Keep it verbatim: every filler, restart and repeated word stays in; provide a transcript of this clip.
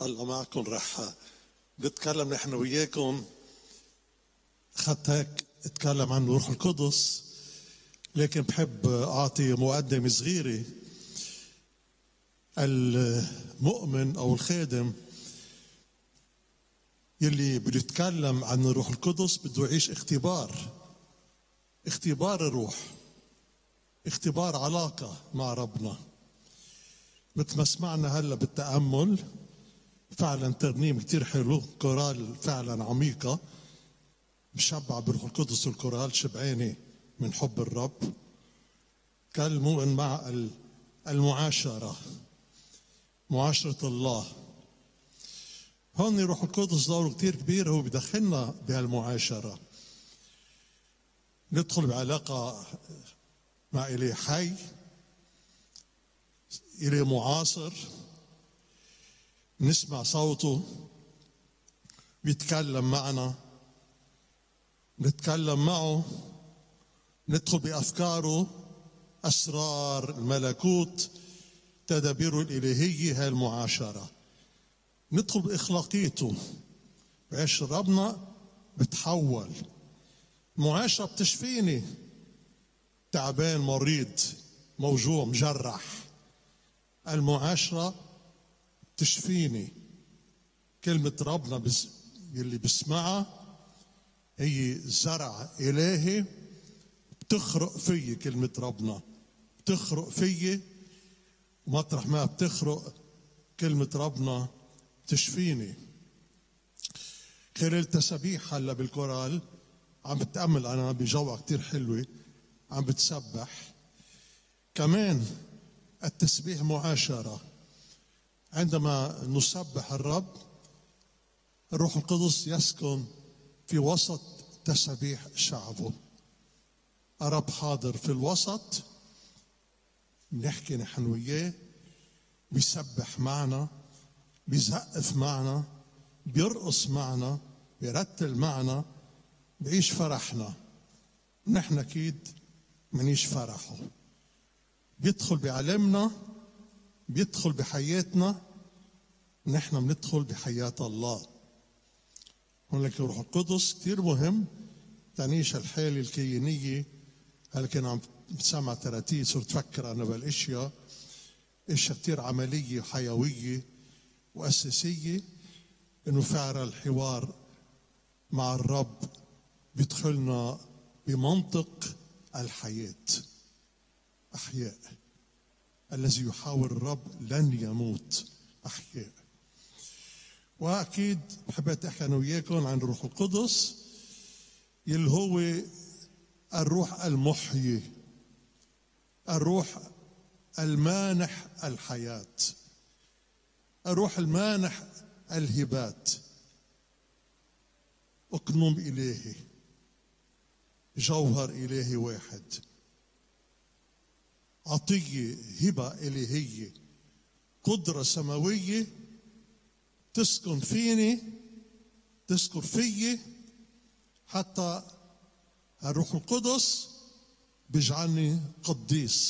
الله معكم. رح نتكلم نحن وياكم. خدت هيك اتكلم عن روح القدس، لكن بحب اعطي مقدمه صغيره. المؤمن او الخادم يلي بده يتكلم عن الروح القدس بده يعيش اختبار اختبار الروح، اختبار علاقه مع ربنا. مثل ما سمعنا هلا بالتامل، فعلا ترنيم كتير حلو، كورال فعلا عميقه، مشبع بروح القدس، الكورال شبعانه من حب الرب. كان المؤمن مع المعاشره، معاشره الله. هون روح القدس دوره كتير كبير، هو بدخلنا بهالمعاشره، ندخل بعلاقه مع إله حي، إله معاصر، نسمع صوته، بيتكلم معنا، نتكلم معه، ندخل بأفكاره، أسرار الملكوت، تدابيره الإلهية. هاي المعاشرة ندخل بإخلاقيته، بعيش ربنا بتحول. معاشرة بتشفيني، تعبان مريض موجوع مجرح، المعاشرة تشفيني. كلمة ربنا بس اللي بسمعها هي زرع إلهي، بتخرق فيي. كلمة ربنا بتخرق فيي، ومطرح ما بتخرق كلمة ربنا تشفيني. خلال تسابيح هلا بالكورال عم بتأمل أنا بجوة كتير حلوة، عم بتسبح. كمان التسبيح معاشرة، عندما نسبح الرب الروح القدس يسكن في وسط تسبيح شعبه. الرب حاضر في الوسط، بنحكي نحن وياه، بيسبح معنا، بيزقف معنا، بيرقص معنا، بيرتل معنا، بعيش فرحنا. نحن اكيد منيش فرحه. بيدخل بعلمنا، بيدخل بحياتنا، نحن بندخل بحياة الله. هناك روح القدس كتير مهم تعنيش الحالة الكيانية. هل كان عم بسمع تراتيب صرت تفكر أنا بالأشياء، أشياء كتير عملية وحيوية وأساسية، إنه فعلا الحوار مع الرب بيدخلنا بمنطق الحياة. أحياء، الذي يحاور الرب لن يموت، أحياء. وأكيد بحبيت أحكي أنا وياكم عن الروح القدس يلي هو الروح المحيي، الروح المانح الحياة، الروح المانح الهبات. أقنوم إلهي، جوهر إلهي واحد، عطية هبة إلهية، قدرة سماوية تسكن فيني، تسكن فيي، حتى الروح القدس بيجعلني قديس.